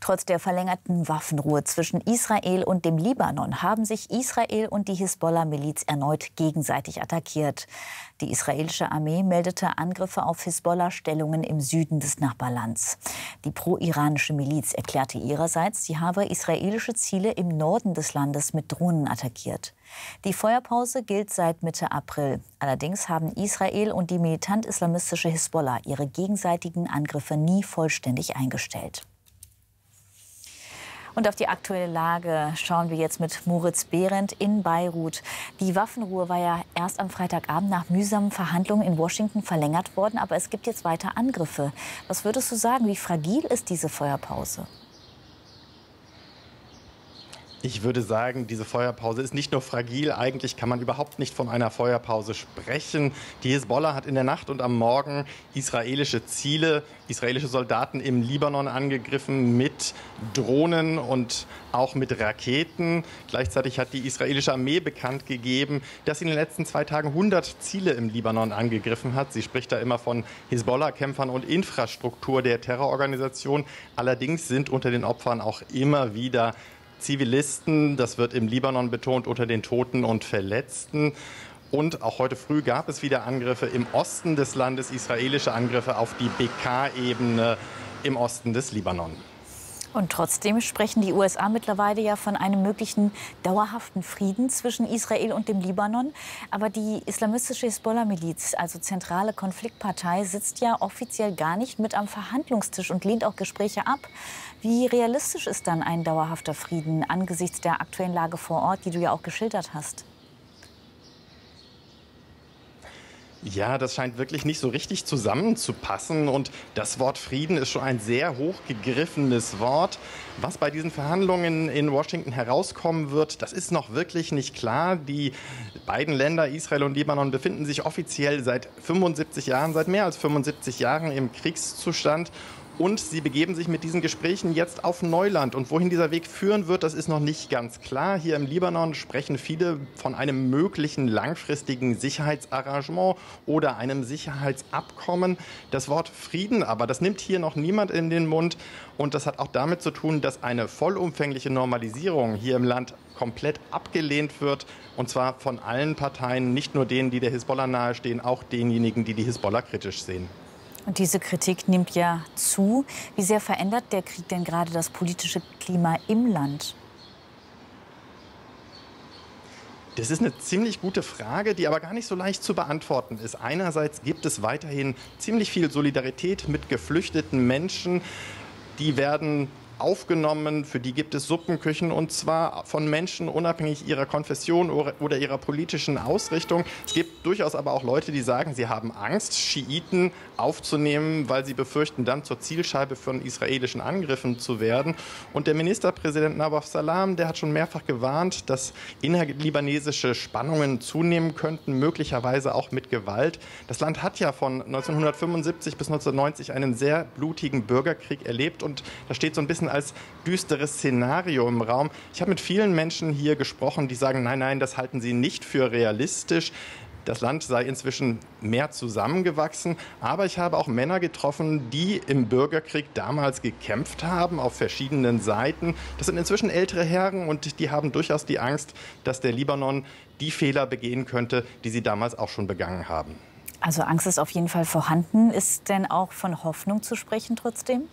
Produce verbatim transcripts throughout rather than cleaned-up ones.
Trotz der verlängerten Waffenruhe zwischen Israel und dem Libanon haben sich Israel und die Hisbollah-Miliz erneut gegenseitig attackiert. Die israelische Armee meldete Angriffe auf Hisbollah-Stellungen im Süden des Nachbarlands. Die pro-iranische Miliz erklärte ihrerseits, sie habe israelische Ziele im Norden des Landes mit Drohnen attackiert. Die Feuerpause gilt seit Mitte April. Allerdings haben Israel und die militant-islamistische Hisbollah ihre gegenseitigen Angriffe nie vollständig eingestellt. Und auf die aktuelle Lage schauen wir jetzt mit Moritz Behrendt in Beirut. Die Waffenruhe war ja erst am Freitagabend nach mühsamen Verhandlungen in Washington verlängert worden, aber es gibt jetzt weiter Angriffe. Was würdest du sagen, wie fragil ist diese Feuerpause? Ich würde sagen, diese Feuerpause ist nicht nur fragil, eigentlich kann man überhaupt nicht von einer Feuerpause sprechen. Die Hisbollah hat in der Nacht und am Morgen israelische Ziele, israelische Soldaten im Libanon angegriffen mit Drohnen und auch mit Raketen. Gleichzeitig hat die israelische Armee bekannt gegeben, dass sie in den letzten zwei Tagen hundert Ziele im Libanon angegriffen hat. Sie spricht da immer von Hisbollah-Kämpfern und Infrastruktur der Terrororganisation. Allerdings sind unter den Opfern auch immer wieder Zivilisten, das wird im Libanon betont, unter den Toten und Verletzten. Und auch heute früh gab es wieder Angriffe im Osten des Landes, israelische Angriffe auf die Bekaa-Ebene im Osten des Libanon. Und trotzdem sprechen die U S A mittlerweile ja von einem möglichen dauerhaften Frieden zwischen Israel und dem Libanon. Aber die islamistische Hisbollah-Miliz, also zentrale Konfliktpartei, sitzt ja offiziell gar nicht mit am Verhandlungstisch und lehnt auch Gespräche ab. Wie realistisch ist dann ein dauerhafter Frieden angesichts der aktuellen Lage vor Ort, die du ja auch geschildert hast? Ja, das scheint wirklich nicht so richtig zusammenzupassen. Und das Wort Frieden ist schon ein sehr hochgegriffenes Wort. Was bei diesen Verhandlungen in Washington herauskommen wird, das ist noch wirklich nicht klar. Die beiden Länder, Israel und Libanon, befinden sich offiziell seit fünfundsiebzig Jahren, seit mehr als fünfundsiebzig Jahren im Kriegszustand. Und sie begeben sich mit diesen Gesprächen jetzt auf Neuland. Und wohin dieser Weg führen wird, das ist noch nicht ganz klar. Hier im Libanon sprechen viele von einem möglichen langfristigen Sicherheitsarrangement oder einem Sicherheitsabkommen. Das Wort Frieden aber, das nimmt hier noch niemand in den Mund. Und das hat auch damit zu tun, dass eine vollumfängliche Normalisierung hier im Land komplett abgelehnt wird. Und zwar von allen Parteien, nicht nur denen, die der Hisbollah nahestehen, auch denjenigen, die die Hisbollah kritisch sehen. Und diese Kritik nimmt ja zu. Wie sehr verändert der Krieg denn gerade das politische Klima im Land? Das ist eine ziemlich gute Frage, die aber gar nicht so leicht zu beantworten ist. Einerseits gibt es weiterhin ziemlich viel Solidarität mit geflüchteten Menschen. Die werden aufgenommen, für die gibt es Suppenküchen, und zwar von Menschen unabhängig ihrer Konfession oder ihrer politischen Ausrichtung. Es gibt durchaus aber auch Leute, die sagen, sie haben Angst, Schiiten aufzunehmen, weil sie befürchten, dann zur Zielscheibe von israelischen Angriffen zu werden. Und der Ministerpräsident Nawaf Salam, der hat schon mehrfach gewarnt, dass innerlibanesische Spannungen zunehmen könnten, möglicherweise auch mit Gewalt. Das Land hat ja von neunzehnhundertfünfundsiebzig bis neunzehnhundertneunzig einen sehr blutigen Bürgerkrieg erlebt, und da steht so ein bisschen als düsteres Szenario im Raum. Ich habe mit vielen Menschen hier gesprochen, die sagen, nein, nein, das halten sie nicht für realistisch. Das Land sei inzwischen mehr zusammengewachsen. Aber ich habe auch Männer getroffen, die im Bürgerkrieg damals gekämpft haben, auf verschiedenen Seiten. Das sind inzwischen ältere Herren, und die haben durchaus die Angst, dass der Libanon die Fehler begehen könnte, die sie damals auch schon begangen haben. Also Angst ist auf jeden Fall vorhanden. Ist denn auch von Hoffnung zu sprechen trotzdem?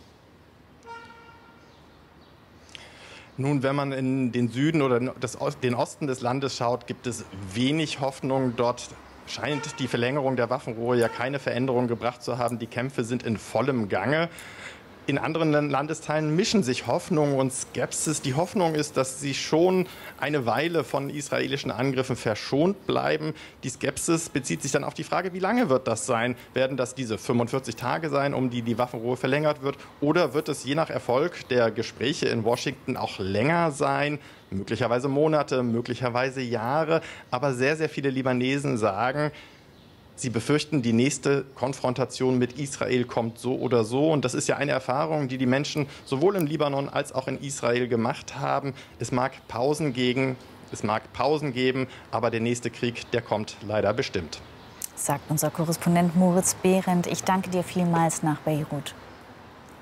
Nun, wenn man in den Süden oder das, den Osten des Landes schaut, gibt es wenig Hoffnung. Dort scheint die Verlängerung der Waffenruhe ja keine Veränderung gebracht zu haben. Die Kämpfe sind in vollem Gange. In anderen Landesteilen mischen sich Hoffnung und Skepsis. Die Hoffnung ist, dass sie schon eine Weile von israelischen Angriffen verschont bleiben. Die Skepsis bezieht sich dann auf die Frage, wie lange wird das sein? Werden das diese fünfundvierzig Tage sein, um die die Waffenruhe verlängert wird? Oder wird es je nach Erfolg der Gespräche in Washington auch länger sein? Möglicherweise Monate, möglicherweise Jahre. Aber sehr, sehr viele Libanesen sagen, sie befürchten, die nächste Konfrontation mit Israel kommt so oder so. Und das ist ja eine Erfahrung, die die Menschen sowohl im Libanon als auch in Israel gemacht haben. Es mag Pausen gegen, es mag Pausen geben, aber der nächste Krieg, der kommt leider bestimmt. Sagt unser Korrespondent Moritz Behrendt. Ich danke dir vielmals nach Beirut.